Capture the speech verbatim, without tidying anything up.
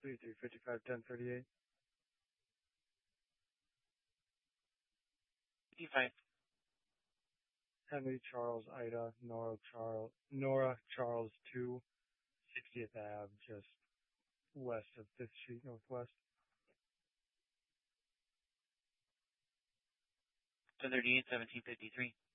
three three fifty-five ten thirty-eight. fifty-five. Henry Charles Ida Nora Charles Nora Charles two, sixtieth Ave, just west of Fifth Street Northwest. ten thirty-eight, seventeen fifty-three.